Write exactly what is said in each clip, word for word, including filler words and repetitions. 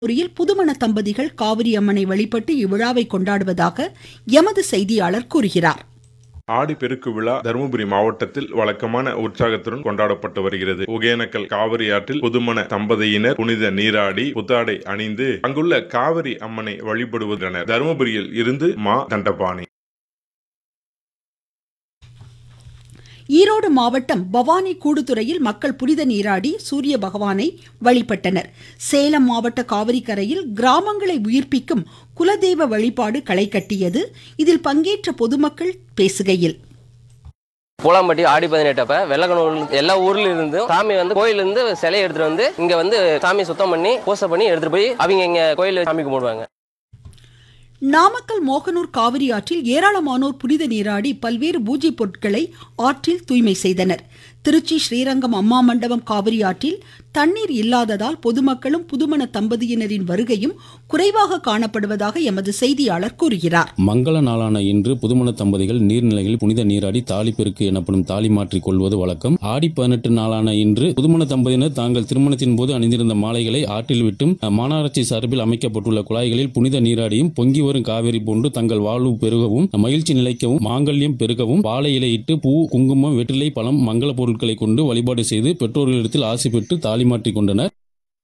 தருமபுரியில் புதுமண தம்பதிகள் காவிரி அம்மனை வழிபட்டு இவ்விழாவை கொண்டாடுவதாக எமது செய்தியாளர் கூறுகிறார். ஆடி பெருக்கு விழா தருமபுரி மாவட்டத்தில் வழக்கமான உற்சாகத்துடன் கொண்டாடப்பட்டு வருகிறது. ஒகேனக்கல் காவிரி ஆற்றில் புதுமண தம்பதியினர் புனித நீராடி புத்தாடை அணிந்து அங்குள்ள காவிரி அம்மனை வழிபடுவதென தருமபுரியில் இருந்து மா தண்டபாணி. ஈரோடு மாவட்டம் பவானி கூடுதுறையில் மக்கள் புனித நீராடி சூரிய பகவானை வழிபட்டனர். சேலம் மாவட்ட காவிரி கரையில் கிராமங்களை உயிர்ப்பிக்கும் குலதெய்வ வழிபாடு களை கட்டியது. இதில் பங்கேற்ற பொதுமக்கள் பேசுகையில், பூலாம்பட்டி ஆடி பதினெட்டப்ப வெள்ளக்கணூர் எல்லா ஊர்ல இருந்து சாமி வந்து கோயில இருந்து சிலையை எடுத்துட்டு வந்து இங்க வந்து சாமி சுத்தம் பண்ணி பூசை பண்ணி எடுத்துட்டு போய் அவங்க இங்க கோயில சாமி கும்பிடுவாங்க. நாமக்கல் மோகனூர் காவிரி ஆற்றில் ஏராளமானோர் புனித நீராடி பல்வேறு பூஜை பொருட்களை ஆற்றில் தூய்மை செய்தனர். திருச்சி ஸ்ரீரங்கம் அம்மா மண்டபம் காவிரி ஆற்றில் தண்ணீர் இல்லாததால் பொதுமக்களும் புதுமண தம்பதியினரின் வருகையும் குறைவாக காணப்படுவதாக எமது செய்தியாளர் கூறுகிறார். மங்கள நாளான இன்று புதுமண தம்பதிகள் நீர்நிலைகளில் புனித நீராடி தாலி பெருக்கு எனப்படும் தாலி மாற்றிக் கொள்வது வழக்கம். ஆடி பதினெட்டு நாளான இன்று புதுமண தம்பதியினர் தாங்கள் திருமணத்தின் போது அணிந்திருந்த மாலைகளை ஆற்றில் விட்டும் மாநகராட்சி சார்பில் அமைக்கப்பட்டுள்ள குழாய்களில் புனித நீராடியும் பொங்கி வரும் காவிரி போன்று தங்கள் வாழ்வு பெருகவும் மகிழ்ச்சி நிலைக்கவும் மாங்கல்யம் பெருகவும் வாழை இலையிட்டு பூ குங்குமம் வெற்றிலை பழம் மங்கள பொருட்களை கொண்டு வழிபாடு செய்து பெற்றோர்களிடத்தில் ஆசி பெற்று தாலி மாற்றிக் கொண்டனர்.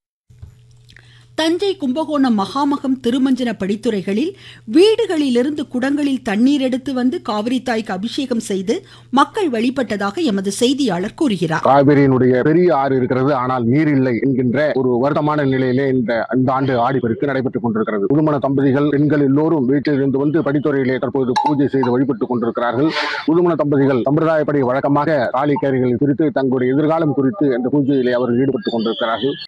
தஞ்சை கும்பகோணம் மகாமகம் திருமஞ்சன படித்துறைகளில் வீடுகளிலிருந்து குடங்களில் தண்ணீர் எடுத்து வந்து காவிரி தாய்க்கு அபிஷேகம் செய்து மக்கள் வழிபட்டதாக எமது செய்தியாளர் கூறுகிறார். காவிரியினுடைய பெரிய ஆறு இருக்கிறது, ஆனால் நீர் இல்லை என்கின்ற ஒரு வருத்தமான நிலையிலே இந்த இந்த ஆண்டு ஆடிப்பெருக்கு நடைபெற்றுக் கொண்டிருக்கிறது. புதுமண தம்பதிகள் பெண்கள் எல்லோரும் வீட்டிலிருந்து வந்து படித்துறையிலே தற்போது பூஜை செய்து வழிபட்டுக் கொண்டிருக்கிறார்கள். புதுமண தம்பதிகள் சம்பிரதாயப்படி வழக்கமாக தாலி கயிறுகள் குறித்து தங்களுடைய எதிர்காலம் குறித்து இந்த பூஜையிலே அவர்கள் ஈடுபட்டுக் கொண்டிருக்கிறார்கள்.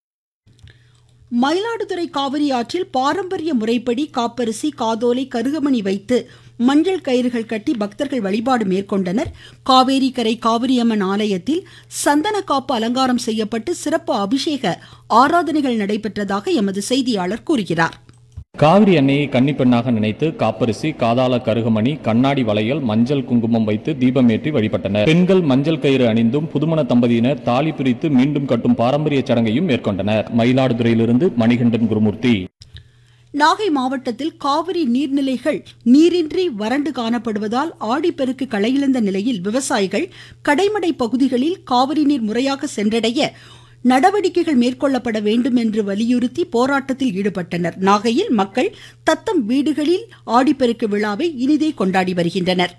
மயிலாடுதுறை காவிரி ஆற்றில் பாரம்பரிய முறைப்படி காப்பரிசி காதோலை கருகமணி வைத்து மஞ்சள் கயிறுகள் கட்டி பக்தர்கள் வழிபாடு மேற்கொண்டனர். காவேரி கரை காவிரியம்மன் ஆலயத்தில் சந்தன காப்பு அலங்காரம் செய்யப்பட்டு சிறப்பு அபிஷேக ஆராதனைகள் நடைபெற்றதாக எமது செய்தியாளர் கூறுகிறார். காவிரி அன்னையை கன்னிப்பெண்ணாக நினைத்து காப்பரிசி காதாள கருகமணி கண்ணாடி வளையல் மஞ்சள் குங்குமம் வைத்து தீபமேற்றி வழிபட்டனர். பெண்கள் மஞ்சள் கயிறு அணிந்தும் புதுமண தம்பதியினர் தாலி பிரித்து மீண்டும் கட்டும் பாரம்பரிய சடங்கையும் மேற்கொண்டனர். மயிலாடுதுறையிலிருந்து மணிகண்டன் குருமூர்த்தி. நாகை மாவட்டத்தில் காவிரி நீர்நிலைகள் நீரின்றி வறண்டு காணப்படுவதால் ஆடிப்பெருக்கு களையிழந்த நிலையில் விவசாயிகள் கடைமடை பகுதிகளில் காவிரி நீர் முறையாக சென்றடைய நடவடிக்கைகள் மேற்கொள்ளப்பட வேண்டும் என்று வலியுறுத்தி போராட்டத்தில் ஈடுபட்டனர். நாகையில் மக்கள் தத்தம் வீடுகளில் ஆடிப்பெருக்கு விழாவை இனிதே கொண்டாடி வருகின்றனர்.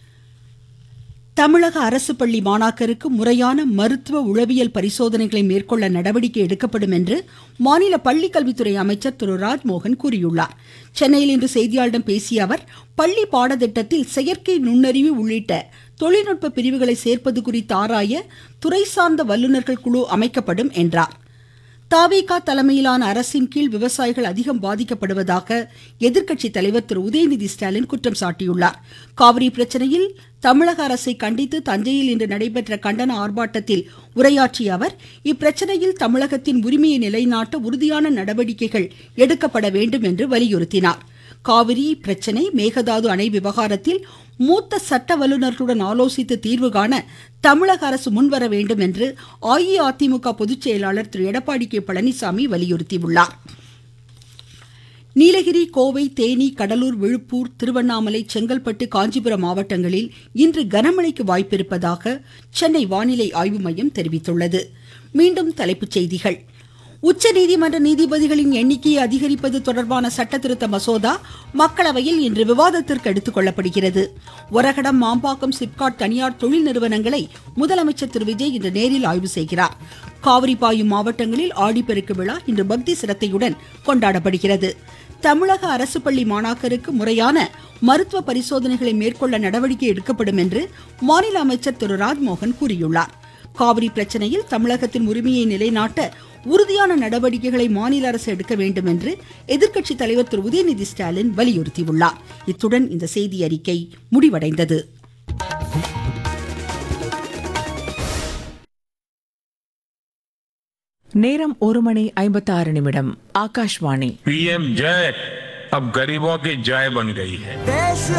தமிழக அரசு பள்ளி மாணாக்கருக்கு முறையான மருத்துவ உளவியல் பரிசோதனைகளை மேற்கொள்ள நடவடிக்கை எடுக்கப்படும் என்று மாநில பள்ளிக்கல்வித்துறை அமைச்சர் திரு ராஜ்மோகன் கூறியுள்ளார். சென்னையில் இன்று செய்தியாளர்களிடம் பேசிய அவர், பள்ளி பாடத்திட்டத்தில் செயற்கை நுண்ணறிவு உள்ளிட்ட தொழில்நுட்ப பிரிவுகளை சேர்ப்பது குறித்து ஆராய துறை சார்ந்த வல்லுநர்கள் குழு அமைக்கப்படும் என்றார். தவிக தலைமையிலான அரசின் கீழ் விவசாயிகள் அதிகம் பாதிக்கப்படுவதாக எதிர்க்கட்சி தலைவர் திரு உதயநிதி ஸ்டாலின் குற்றம் சாட்டியுள்ளார். காவிரி பிரச்சனையில் தமிழக அரசை கண்டித்து தஞ்சையில் இன்று நடைபெற்ற கண்டன ஆர்ப்பாட்டத்தில் உரையாற்றிய அவர், இப்பிரச்சனையில் தமிழகத்தின் உரிமையை நிலைநாட்ட உறுதியான நடவடிக்கைகள் எடுக்கப்பட வேண்டும் என்று வலியுறுத்தினார். காவிரி பிரச்சனை மேகதாது அணை விவகாரத்தில் மூத்த சட்ட வல்லுநர்களுடன் ஆலோசித்து தீர்வு காண தமிழக அரசு முன்வர வேண்டும் என்று அஇஅதிமுக பொதுச் செயலாளர் திரு எடப்பாடி கே பழனிசாமி வலியுறுத்தியுள்ளார். நீலகிரி, கோவை, தேனி, கடலூர், விழுப்புர், திருவண்ணாமலை, செங்கல்பட்டு, காஞ்சிபுரம் மாவட்டங்களில் இன்று கனமழைக்கு வாய்ப்பிருப்பதாக சென்னை வானிலை ஆய்வு மையம் தெரிவித்துள்ளது. மீண்டும் தலைப்புச் செய்திகள். உச்சநீதிமன்ற நீதிபதிகளின் எண்ணிக்கையை அதிகரிப்பது தொடர்பான சட்டத்திருத்த மசோதா மக்களவையில் இன்று விவாதத்திற்கு எடுத்துக் கொள்ளப்படுகிறது. ஒரகடம், மாம்பாக்கம், சிப்காட் தனியார் தொழில் நிறுவனங்களை முதலமைச்சர் திரு விஜய் இன்று நேரில் ஆய்வு செய்கிறார். காவிரி பாயும் மாவட்டங்களில் ஆடிப்பெருக்கு விழா இன்று பக்தி சிரத்தையுடன் கொண்டாடப்படுகிறது. தமிழக அரசு பள்ளி மாணாக்கருக்கு முறையான மருத்துவ பரிசோதனைகளை மேற்கொள்ள நடவடிக்கை எடுக்கப்படும் என்று மாநில அமைச்சர் திரு ராஜ்மோகன் கூறியுள்ளார். காவிரி பிரச்சனையில் தமிழகத்தின் உரிமையை நிலைநாட்ட உறுதியான நடவடிக்கைகளை மாநில அரசு எடுக்க வேண்டும் என்று எதிர்க்கட்சி தலைவர் திரு உதயநிதி ஸ்டாலின் வலியுறுத்தியுள்ளார். இத்துடன் இந்த செய்தி அறிக்கை முடிவடைந்தது. நேரம் ஒரு மணி ஐம்பத்தி ஆறு நிமிடம். ஆகாஷ்வாணி. पीएम जय अब गरीबों की जय बन गई है.